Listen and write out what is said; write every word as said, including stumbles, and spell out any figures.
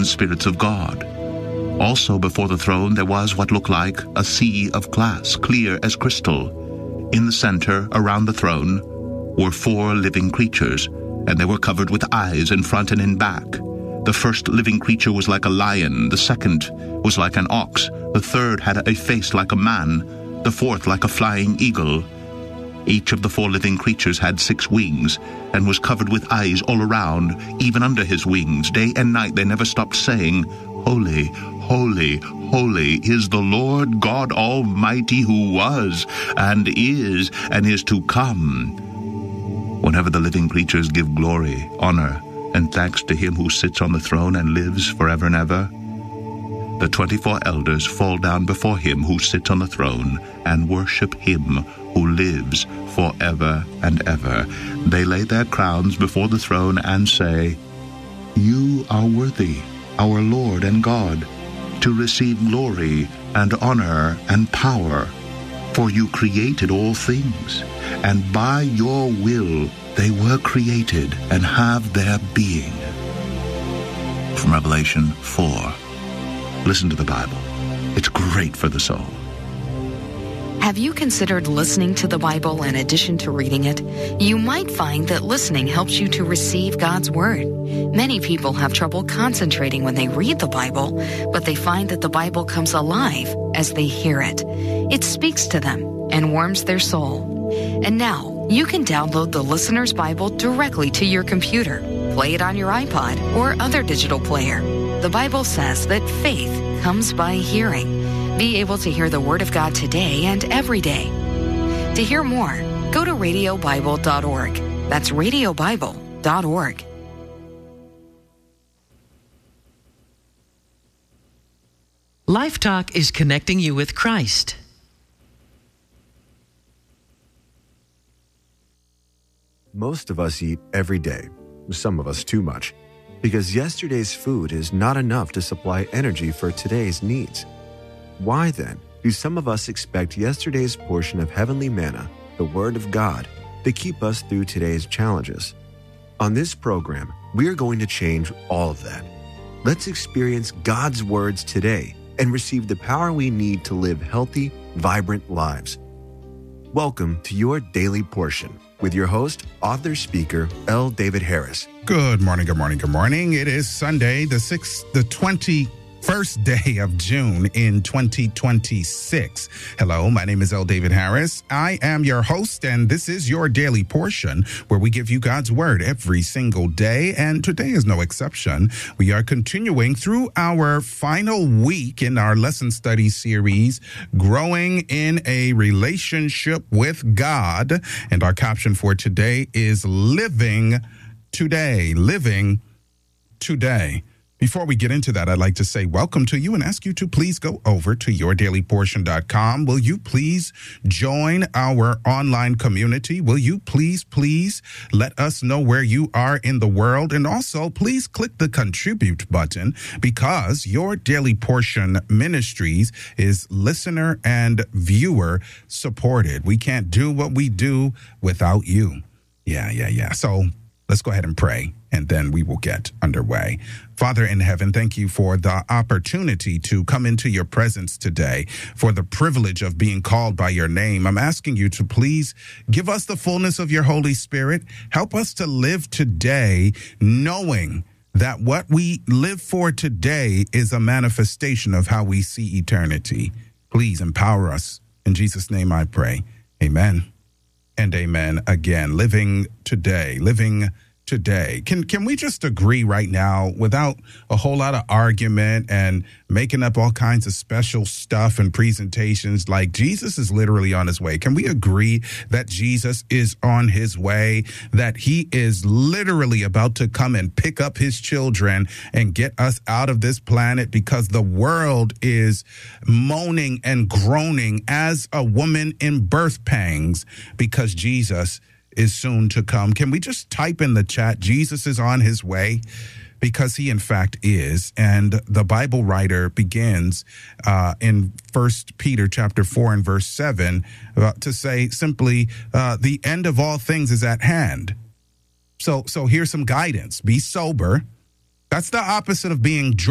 seven spirits of God. Also before the throne there was what looked like a sea of glass, clear as crystal. In the center, around the throne, were four living creatures, and they were covered with eyes in front and in back. The first living creature was like a lion, the second was like an ox, the third had a face like a man, the fourth like a flying eagle. Each of the four living creatures had six wings, and was covered with eyes all around, even under his wings. Day and night they never stopped saying, "Holy, holy, holy is the Lord God Almighty, who was, and is, and is to come." Whenever the living creatures give glory, honor, and thanks to him who sits on the throne and lives forever and ever, the twenty-four elders fall down before him who sits on the throne and worship him who lives forever and ever. They lay their crowns before the throne and say, "You are worthy, our Lord and God, to receive glory and honor and power, for you created all things, and by your will they were created and have their being." From Revelation four. Listen to the Bible. It's great for the soul. Have you considered listening to the Bible in addition to reading it? You might find that listening helps you to receive God's Word. Many people have trouble concentrating when they read the Bible, but they find that the Bible comes alive as they hear it. It speaks to them and warms their soul. And now, you can download the Listener's Bible directly to your computer, play it on your iPod or other digital player. The Bible says that faith comes by hearing. Be able to hear the Word of God today and every day. To hear more, go to radio bible dot org. That's radio bible dot org. Life Talk is connecting you with Christ. Most of us eat every day, some of us too much, because yesterday's food is not enough to supply energy for today's needs. Why then do some of us expect yesterday's portion of heavenly manna, the Word of God, to keep us through today's challenges? On this program, we are going to change all of that. Let's experience God's words today and receive the power we need to live healthy, vibrant lives. Welcome to your daily portion with your host, author, speaker, L. David Harris. Good morning, good morning, good morning. It is Sunday, the sixth, the twenty-first day of June in twenty twenty-six. Hello, my name is L. David Harris. I am your host, and this is your daily portion where we give you God's Word every single day, and today is no exception. We are continuing through our final week in our lesson study series, Growing in a Relationship with God, and our caption for today is Living Today. Living Today. Before we get into that, I'd like to say welcome to you and ask you to please go over to your daily portion dot com. Will you please join our online community? Will you please, please let us know where you are in the world? And also, please click the contribute button, because Your Daily Portion Ministries is listener and viewer supported. We can't do what we do without you. Yeah, yeah, yeah. So let's go ahead and pray, and then we will get underway. Father in heaven, thank you for the opportunity to come into your presence today, for the privilege of being called by your name. I'm asking you to please give us the fullness of your Holy Spirit. Help us to live today knowing that what we live for today is a manifestation of how we see eternity. Please empower us. In Jesus' name I pray. Amen and amen again. Living today, living today. Can can we just agree right now, without a whole lot of argument and making up all kinds of special stuff and presentations, like Jesus is literally on his way? Can we agree that Jesus is on his way, that he is literally about to come and pick up his children and get us out of this planet, because the world is moaning and groaning as a woman in birth pangs, because Jesus is soon to come? Can we just type in the chat, Jesus is on his way? Because he in fact is. And the Bible writer begins uh, in First Peter chapter four and verse seven uh, to say simply, uh, the end of all things is at hand. So, so here's some guidance. Be sober. That's the opposite of being drunk.